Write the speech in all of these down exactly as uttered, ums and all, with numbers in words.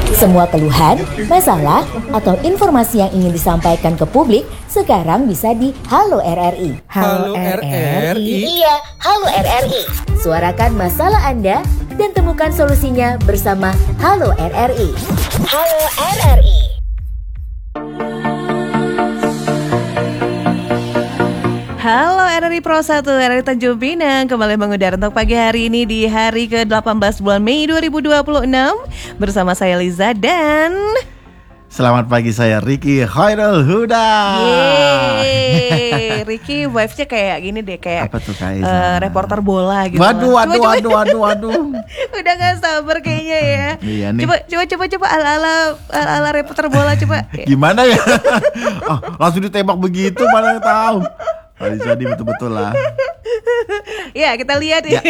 Semua keluhan, masalah, atau informasi yang ingin disampaikan ke publik sekarang bisa di Halo R R I. Halo R R I? Iya, Halo R R I. Suarakan masalah Anda dan temukan solusinya bersama Halo R R I. Halo R R I. Halo R R I Pro satu, R R I Tanjung Pinang kembali mengudara untuk pagi hari ini di hari ke delapan belas bulan Mei dua ribu dua puluh enam bersama saya Liza dan selamat pagi, saya Ricky Khairul Huda. Yeay, Ricky vibes-nya kayak gini deh, kayak apa tuh, Kak uh, reporter bola gitu. Waduh, waduh, waduh, waduh, waduh. Udah gak sabar kayaknya ya. Iya nih. Coba, coba, coba, coba ala-ala ala-ala reporter bola coba. Gimana ya? Oh, langsung ditembak begitu, mana yang tahu. Jadi betul-betul lah. Ya kita lihat ya.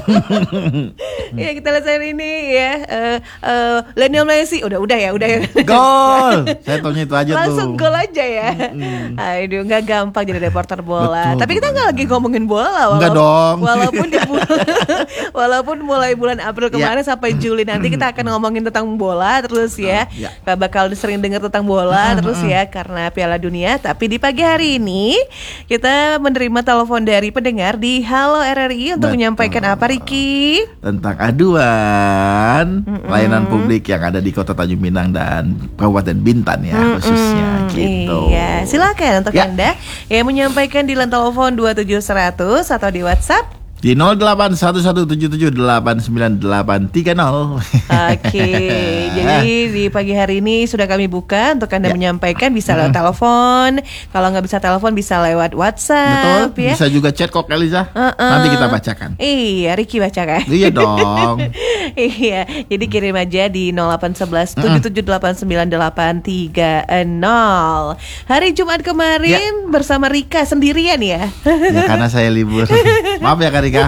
Ya kita lihat hari ini ya. Uh, uh, Lionel Messi udah udah ya udah ya. Gol. Saya taunya itu aja. Langsung tuh. Langsung gol aja ya. Mm-hmm. Aduh nggak gampang jadi reporter bola. Betul, Tapi kita betul. nggak lagi ngomongin bola. Walaupun, Enggak dong. Walaupun di bulan, walaupun mulai bulan April kemarin ya. Sampai Juli nanti kita akan ngomongin tentang bola terus ya. ya. Bakal sering dengar tentang bola terus ya karena Piala Dunia. Tapi di pagi hari ini kita menerima telepon dari pendengar di Halo R R I untuk Betul. menyampaikan apa, Ricky? Tentang aduan Mm-mm. layanan publik yang ada di Kota Tanjung Pinang dan Kabupaten Bintan ya Mm-mm. khususnya gitu. Iya, silakan untuk ya. Anda yang menyampaikan di line telepon dua tujuh seratus atau di WhatsApp di nol delapan satu satu tujuh tujuh delapan sembilan delapan tiga nol. Oke, jadi di pagi hari ini sudah kami buka untuk Anda ya. menyampaikan bisa lewat uh. telepon. Kalau nggak bisa telepon bisa lewat WhatsApp. Betul, ya? Bisa juga chat kok Eliza. Uh-uh. Nanti kita bacakan. Iya, Ricky bacakan. Iya dong. Iya, jadi kirim aja di nol delapan satu satu tujuh tujuh delapan sembilan delapan tiga nol. Hari Jumat kemarin ya. bersama Rika sendirian ya. Ya karena saya libur. Maaf ya Kak Rika.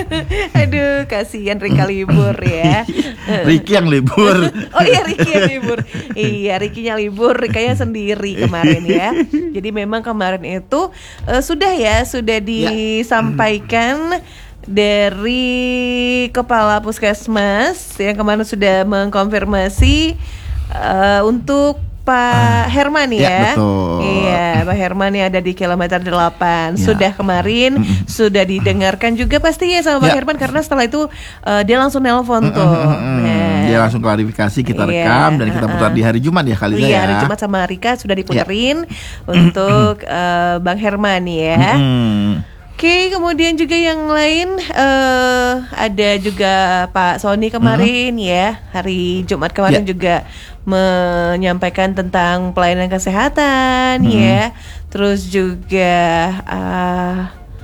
Aduh, kasihan Rika libur ya. Ricky yang libur. Oh iya, Ricky yang libur. Iya, Ricky-nya libur, Rikanya sendiri kemarin ya. Jadi memang kemarin itu uh, sudah ya, sudah disampaikan dari Kepala Puskesmas yang kemarin sudah mengkonfirmasi uh, untuk Pak Herman ya, ya betul. Iya, Pak Herman yang ada di kilometer delapan ya. Sudah kemarin mm-hmm. sudah didengarkan juga pasti ya sama Pak ya. Herman karena setelah itu uh, dia langsung nelpon tuh. Mm-hmm. Nah. Dia langsung klarifikasi, kita rekam yeah. dan kita putar di hari Jumat ya kali ini. Iya, ya. hari Jumat sama Rika sudah diputerin ya. untuk uh, Bang Herman ya. Mm-hmm. Oke, kemudian juga yang lain uh, ada juga Pak Sony kemarin uh-huh. ya, hari Jumat kemarin yeah. juga menyampaikan tentang pelayanan kesehatan uh-huh. ya, terus juga uh,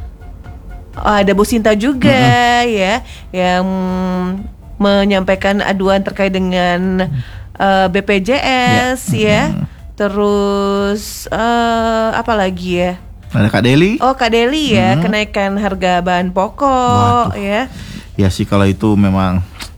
oh, ada Bu Sinta juga uh-huh. ya yang menyampaikan aduan terkait dengan uh, B P J S yeah. ya, uh-huh. terus uh, apa lagi ya? Ada Kak Deli. Oh Kak Deli ya, hmm. kenaikan harga bahan pokok. Waduh. Ya. Ya sih kalau itu memang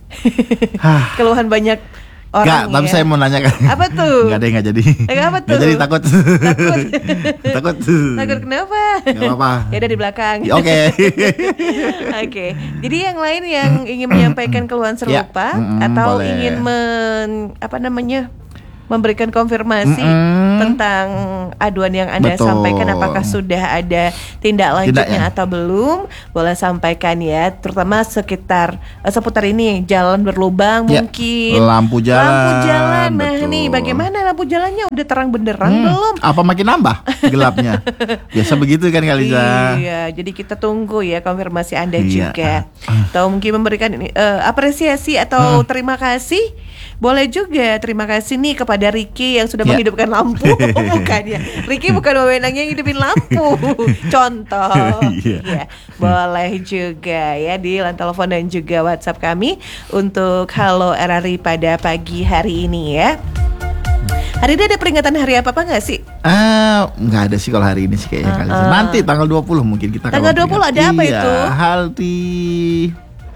keluhan banyak orang. Gak, ya. tapi saya mau nanya kan. Apa tuh? Gak ada yang gak jadi. Eh, apa tuh? Gak jadi takut. Takut. Takut. Takut kenapa? Gak apa-apa. Ya udah di belakang. Oke. Oke. Okay. Jadi yang lain yang ingin menyampaikan keluhan serupa ya. mm, atau boleh. ingin men, apa namanya? memberikan konfirmasi mm-hmm. tentang aduan yang Anda Betul. sampaikan, apakah sudah ada tindak lanjutnya Tidak, ya? atau belum, boleh sampaikan ya, terutama sekitar uh, seputar ini jalan berlubang ya. mungkin lampu jalan lampu jalan nah Betul. nih bagaimana lampu jalannya udah terang benderang hmm. belum, apa makin nambah gelapnya? Biasa begitu kan Kaliza. Iya, jadi kita tunggu ya konfirmasi Anda iya. juga atau mungkin memberikan uh, apresiasi atau hmm. terima kasih. Boleh juga, terima kasih nih kepada Ricky yang sudah yeah. menghidupkan lampu. Bukan ya, Ricky bukan wewenangnya yang hidupin lampu. Contoh yeah. ya. Boleh juga ya di line telepon dan juga WhatsApp kami untuk Halo R R I pada pagi hari ini ya. Hari ini ada peringatan hari apa-apa gak sih? Ah, nggak ada sih kalau hari ini sih kayaknya uh, kali. Nanti tanggal dua puluh mungkin kita Tanggal dua puluh ada apa iya, itu? Hal di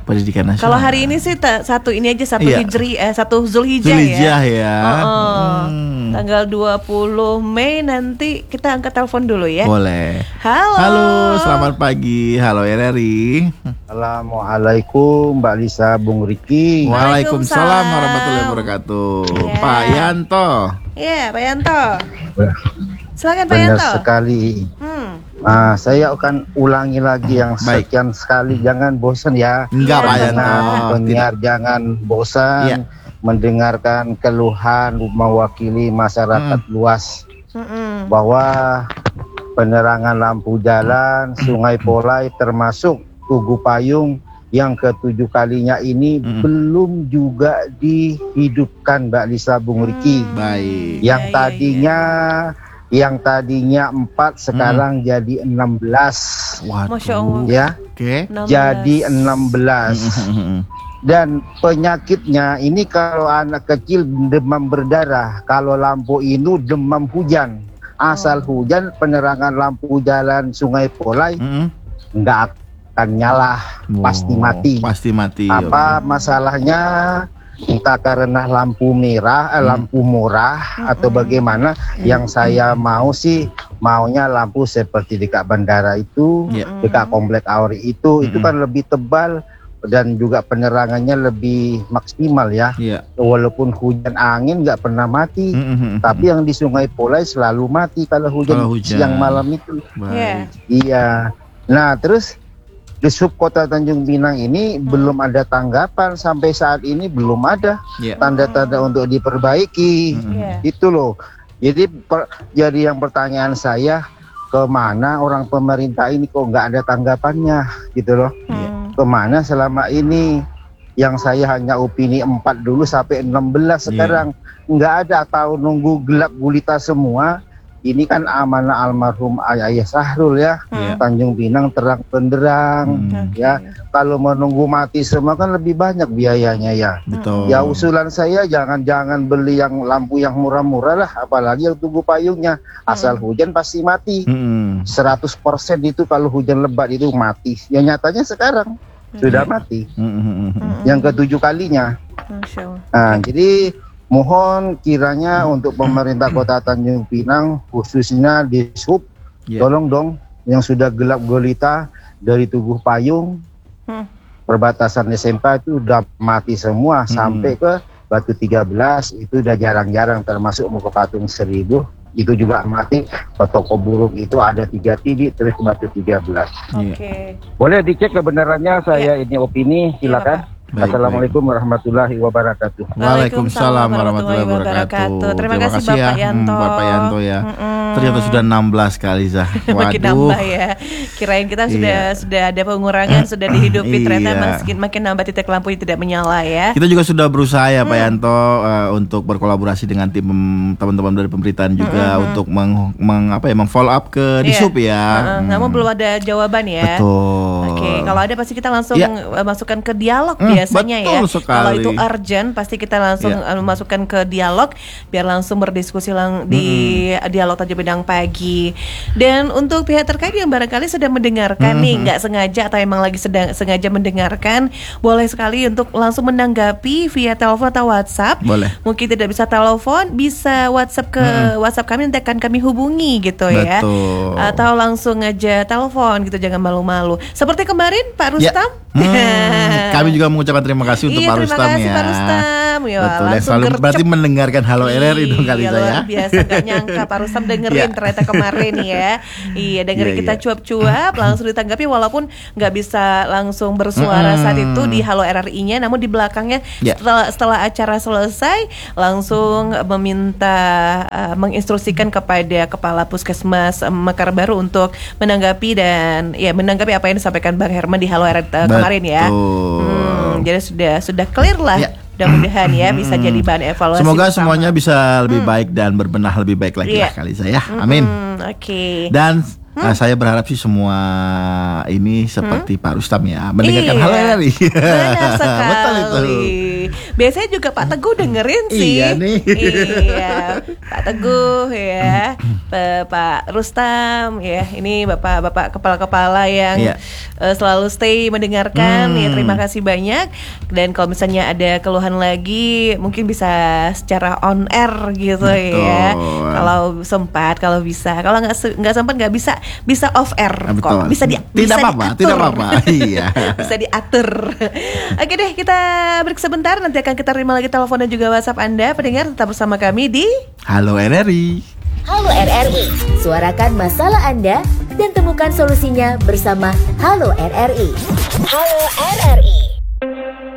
Pendidikan nasional. Kalau hari ini sih ta- satu ini aja satu Iya. Hijri eh satu Zulhijjah, Zulhijjah ya. ya. Oh, oh. Hmm. Tanggal dua puluh Mei nanti kita angkat telepon dulu ya. Boleh. Halo. Halo, selamat pagi. Halo R R I. Assalamualaikum Mbak Lisa, Bung Riki. Waalaikumsalam warahmatullahi wabarakatuh. Ya. Pak Yanto. Iya, Pak Yanto. Silakan Pak Benar Yanto. sekali. Hmm. Ah, saya akan ulangi lagi yang Baik. sekian sekali. Jangan bosan ya. Enggak, Pak Yanto. Pendengar, penyiar jangan bosan Iya. mendengarkan keluhan mewakili masyarakat luas Mm-mm. bahwa penerangan lampu jalan Sungai Polai termasuk Tugu Payung yang ketujuh kalinya ini Mm. belum juga dihidupkan, Mbak Lisa, Bung Riki. Baik. Yang Ya, ya, tadinya yang tadinya empat sekarang jadi enam belas. Waduh. Masya Allah. Ya, Oke. enam belas. jadi enam belas. Dan penyakitnya ini kalau anak kecil demam berdarah, kalau lampu ini demam hujan. Asal hujan penerangan lampu jalan Sungai Polai Mm-mm. nggak akan nyala, pasti Oh, mati. Pasti mati. Apa masalahnya? Entah karena lampu merah, eh, lampu murah atau bagaimana. Yang saya mau sih maunya lampu seperti dekat bandara itu, Ya. dekat komplek Auri itu, itu kan lebih tebal dan juga penerangannya lebih maksimal ya. Iya. Walaupun hujan angin nggak pernah mati, Mm-mm. tapi yang di Sungai Polai selalu mati kalau hujan, Kalau hujan. siang malam itu. Baik. Iya. Iya. Nah, terus di subkota Tanjung Pinang ini Hmm. belum ada tanggapan sampai saat ini, belum ada Iya. tanda-tanda untuk diperbaiki. Mm-mm. Iya. Itu loh. Jadi per- jadi yang pertanyaan saya, kemana orang pemerintah ini kok nggak ada tanggapannya gitu loh? Hmm. Kemana selama ini? Yang saya hanya opini empat dulu sampai enam belas sekarang nggak ada, atau nunggu gelap gulita semua. Ini kan amanah almarhum Ayah Sahrul ya. Iya. Tanjung Pinang terang benderang. Hmm. Oke. Ya, kalau menunggu mati semua kan lebih banyak biayanya ya. Betul. Ya usulan saya jangan-jangan beli yang lampu yang murah-murah lah, apalagi yang Tugu Payungnya. Asal hujan pasti mati. Mm-mm. seratus persen itu kalau hujan lebat itu mati. Ya nyatanya sekarang sudah Iya. mati. Mm-mm. Yang ketujuh kalinya. Masya Allah. Nah, jadi mohon kiranya untuk pemerintah Kota Tanjung Pinang khususnya di Sub, Iya. tolong dong yang sudah gelap gulita dari Tugu Payung, Hmm. perbatasan S M K itu udah mati semua. Sampai ke Batu tiga belas itu udah jarang-jarang, termasuk mau ke Patung Seribu itu juga mati. Ke Toko Burung itu ada tiga titik, terus Batu tiga belas. Iya. Oke. Boleh dicek kebenarannya, saya ini opini, silakan. Baik, Assalamualaikum warahmatullahi wabarakatuh. Waalaikumsalam warahmatullahi wabarakatuh. Terima kasih Bapak ya, Yanto. hmm, Bapak Yanto ya. Mm-mm. Ternyata sudah enam belas kali Zah. Makin Waduh. nambah ya. Kirain kita sudah Iya. sudah ada pengurangan, sudah dihidupi, ternyata Iya. makin makin nambah titik lampu yang tidak menyala ya. Kita juga sudah berusaha ya Pak Hmm. Yanto uh, untuk berkolaborasi dengan tim pem- teman-teman dari pemerintahan juga untuk meng, meng- apa ya, meng-follow up ke di Iya. sub ya. Heeh, namun belum ada jawaban ya. Betul. Oke, kalau ada pasti kita langsung Iya. eh, masukkan ke dialog Hmm, biasanya ya. betul sekali. Kalau itu urgent pasti kita langsung Iya. eh, masukkan ke dialog biar langsung berdiskusi lang di dialog Tanjung Pinang pagi. Dan untuk pihak terkait yang barangkali sudah mendengarkan nih, nggak sengaja atau emang lagi sedang sengaja mendengarkan, boleh sekali untuk langsung menanggapi via telepon atau WhatsApp. Boleh. Mungkin tidak bisa telepon, bisa WhatsApp ke WhatsApp kami, nanti akan kami hubungi gitu ya. Betul. Atau langsung aja telepon gitu, jangan malu-malu. Seperti kemarin Pak Ya. Rustam. Hmm, kami juga mengucapkan terima kasih untuk Iya, Pak terima Rustam kasih, ya. Pak Rustam. Ya, Betul, yang langsung selalu gercep. berarti mendengarkan Halo R R I dong kali Iya, saya. luar biasa, gak nyangka Pak Rustam dengerin Iya. ternyata kemarin ya. Iya, dengerin Iya, kita iya. cuap-cuap, langsung ditanggapi walaupun nggak bisa langsung bersuara Mm-mm. saat itu di Halo R R I-nya, namun di belakangnya Iya. setelah setelah acara selesai langsung meminta uh, menginstruksikan kepada Kepala Puskesmas uh, Mekar Baru untuk menanggapi dan ya menanggapi apa yang disampaikan Bang Herman di Halo R R I uh, kemarin ya. Betul. Hmm, jadi sudah sudah clear lah. Ya. Mudah-mudahan ya bisa jadi bahan evaluasi. Semoga bersama. semuanya bisa lebih baik dan berbenah lebih baik lagi Iya. lah kali saya. Amin. Hmm, Oke. Dan uh, saya berharap sih semua ini seperti Pak Rustam ya, mendengarkan Iya. Halo R R I. Benar sekali. Betul itu. Biasanya juga Pak Teguh dengerin sih. Iya nih. Iya, Pak Teguh ya, P- Pak Rustam ya. Ini bapak-bapak kepala-kepala yang Iya. uh, selalu stay mendengarkan. Hmm. Ya, terima kasih banyak. Dan kalau misalnya ada keluhan lagi, mungkin bisa secara on air gitu. Betul. Ya. Kalau sempat, kalau bisa. Kalau nggak se- nggak sempat nggak bisa, bisa off air Nah, kok. betul. Bisa di Tidak bisa apa-apa, diatur. tidak apa-apa. Iya. Bisa diatur. Oke deh, kita break sebentar. Nanti akan kita terima lagi telepon dan juga WhatsApp Anda. Pendengar tetap bersama kami di Halo R R I. Halo R R I, suarakan masalah Anda dan temukan solusinya bersama Halo R R I. Halo R R I.